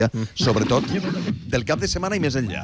sobretot del cap de setmana i més enllà.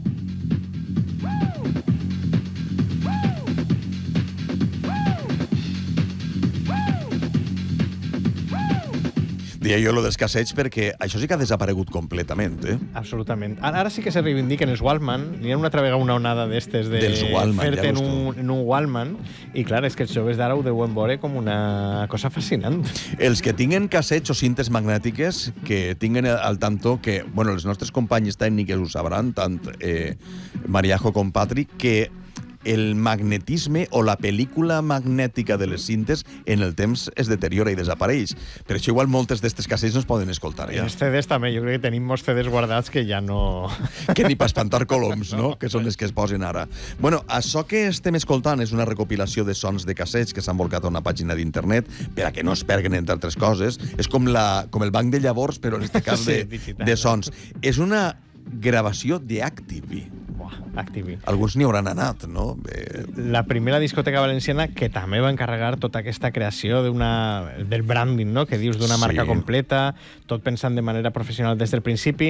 Deia jo lo dels cassets perquè això sí que ha desaparegut completament, Absolutament. Ara sí que se reivindiquen els Walkman. Hi ha una altra vegada una onada d'estes de fer-te en un Walkman i clar, és que els joves d'ara ho deuen veure com una cosa fascinant. Els que tinguen cassets o cintes magnètiques que tinguen al tanto que, bueno, els nostres companys tècniques ho sabran, tant Mariajo com Patrick, que el magnetisme o la pel·lícula magnètica de les cintes en el temps es deteriora i desapareix. Per això igual moltes d'estes cassets no es poden escoltar ja. Els CDs també, jo crec que tenim molts CDs guardats que ja no... Que ni per espantar coloms, no? Que són les que es posen ara. Bueno, això que estem escoltant és una recopilació de sons de cassets que s'han volcat a una pàgina d'internet per a que no es perguen, entre altres coses. És com el banc de llavors, però en aquest cas de sons. És una gravació d'Activity. Activity. Alguns n'hi hauran anat, no? La primera discoteca valenciana que també va encarregar tota aquesta creació del branding, no? Que dius, d'una marca completa, tot pensant de manera professional des del principi.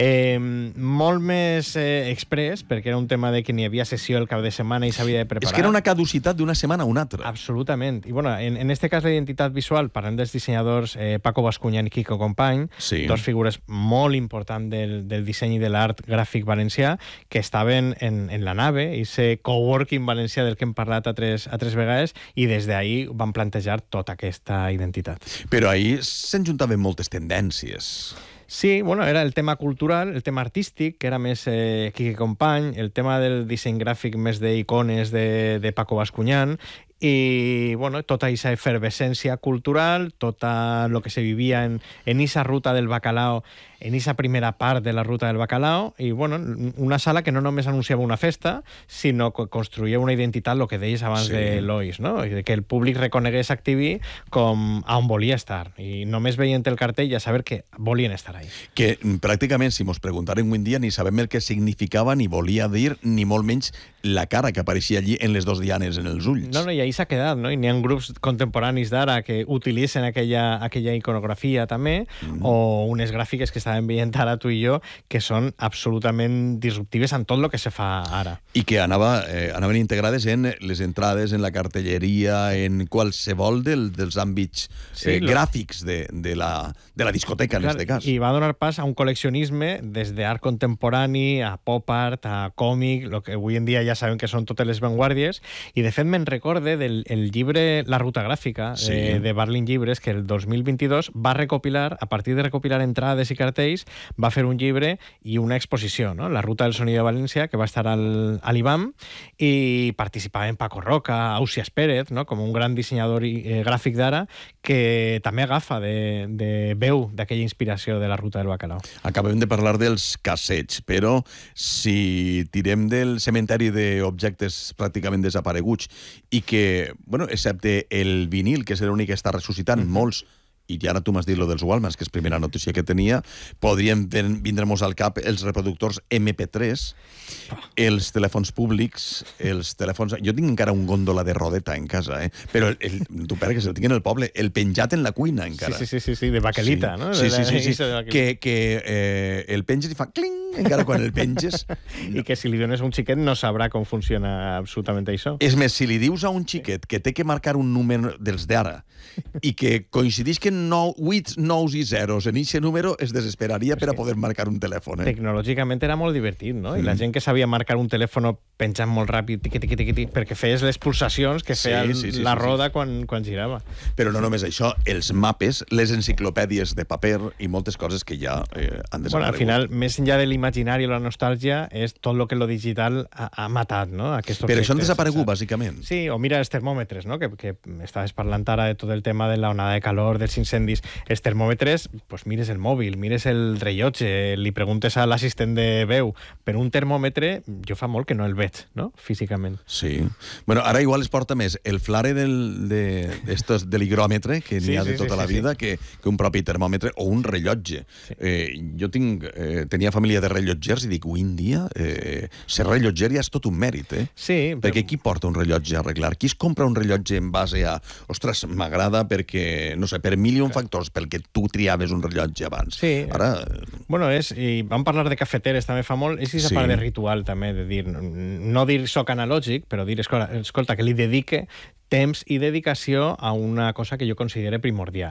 Molt més express, perquè era un tema de que n'hi havia sessió el cap de setmana i s'havia de preparar. És que era una caducitat d'una setmana a una altra. Absolutament. I bueno, en este cas la identitat visual, parlant dels dissenyadors Paco Bascuñán i Quico Company, dos figures molt importants del disseny i de l'art gràfic valencià, que estaven en la nave, i ese coworking valencià del que hem parlat a tres vegades, i des d'ahir van plantejar tota aquesta identitat. Però ahir s'enjuntaven moltes tendències. Sí, bueno, era el tema cultural, el tema artístic, que era més Quique Company, el tema del disseny gràfic més d'icones de Paco Bascuñán, i bueno, tota aquesta efervescència cultural, tota el que se vivia en esa ruta del bacalao, en esa primera part de la ruta del bacalao, i bueno, una sala que no només anunciava una festa, sinó que construïa una identitat, el que deies abans de Lois, no? I que el públic reconegués Activity com a on volia estar, i només veient el cartell ja saber que volien estar ahí. Que pràcticament, si mos preguntaren avui en dia, ni sabem el que significava, ni volia dir, ni molt menys la cara que apareixia allí en les dos dianes en els ulls. No, i ahí s'ha quedat, no? I n'hi ha grups contemporanis d'ara que utilitzen aquella iconografia també, o unes gràfiques que estàvem veient ara tu i jo, que són absolutament disruptives en tot el que se fa ara. I que anaven integrades en les entrades, en la cartelleria, en qualsevol dels àmbits gràfics de la discoteca, en aquest cas. I va donar pas a un col·leccionisme des d'art contemporani, a pop art, a còmic, el que avui en dia ja sabem que són totes les vanguardies, i de fet me'n recorde del llibre La Ruta Gràfica de Barlin Llibres, que el 2022 va recopilar, a partir de recopilar entrades i cartells, va fer un llibre i una exposició, no? La Ruta del Sonido de València, que va estar a l'IBAM, i participaven Paco Roca, Ausias Pérez, no? Com un gran dissenyador gràfic d'ara, que també agafa de veu d'aquella inspiració de la Ruta del Bacalao. Acabem de parlar dels cassets, però si tirem del cementeri d'objectes pràcticament desapareguts i que, bueno, excepte el vinil, que és l'únic que està ressuscitant molts, i ara tu m'has dit lo dels Walmans, que és primera notícia que tenia, podrien vindre-nos al cap els reproductors MP3, els telèfons públics, els telèfons... Jo tinc encara un gòndola de rodeta en casa, però tu pergues, el tinc en el poble, el penjat en la cuina encara. Sí, de baquelita, no? Sí. Que el penges i fa cling, encara quan el penges. I que si li dones a un xiquet no sabrà com funciona absolutament això. És més, si li dius a un xiquet que té que marcar un número dels d'ara i que coincideix que 8 nous i zeros en aquest número, es desesperaria per a poder marcar un telèfon. Tecnològicament era molt divertit, no? I la gent que sabia marcar un telèfon penjant molt ràpid, tiqui, perquè feies les pulsacions que feia la roda quan girava. Però no només això, els mapes, les enciclopèdies de paper i moltes coses que ja han desaparegut. Bueno, al final, més enllà de l'imaginari o la nostàlgia, és tot el que lo digital ha matat, no? Però això han desaparegut, bàsicament. Sí, o mira els termòmetres, no? Que estaves parlant ara de tot el tema de la onada de calor, dels incendis. Els termòmetres, doncs mires el mòbil, mires el rellotge, li preguntes a l'assistent de veu, però un termòmetre jo fa molt que no el veig, no? Físicament. Sí. Bueno, ara igual es porta més el flare de l'higròmetre, que n'hi ha de tota la vida, que un propi termòmetre o un rellotge. Jo tenia família de rellotgers i dic, avui en dia ser rellotger ja és tot un mèrit, Sí, perquè qui porta un rellotge a arreglar? Qui es compra un rellotge en base a ostres, m'agrada perquè, no sé, per mil i un factors, pel que tu triaves un rellotge abans. Sí. Ara... Bueno, i vam parlar de cafeteres també fa molt, és aquesta part de ritual també, de dir, no dir soc analògic, però dir, escolta, que li dedique temps i dedicació a una cosa que jo considere primordial.